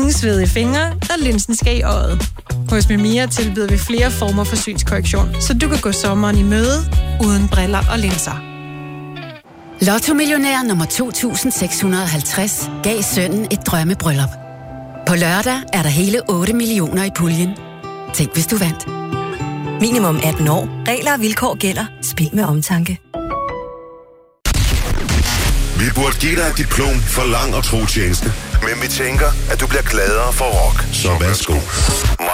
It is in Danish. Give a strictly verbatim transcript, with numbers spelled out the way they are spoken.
ingen svedige fingre, da linsen skal i øjet. Hos Mimia tilbyder vi flere former for synskorrektion, så du kan gå sommeren i møde uden briller og linser. Lotto-millionær nummer to tusind seks hundrede og halvtreds gav sønnen et drømmebryllup. På lørdag er der hele otte millioner i puljen. Tænk, hvis du vandt. Minimum atten år. Regler og vilkår gælder. Spil med omtanke. Vi burde give dig et diplom for lang og tro tjeneste, men vi tænker, at du bliver gladere for rock. Så værsgo.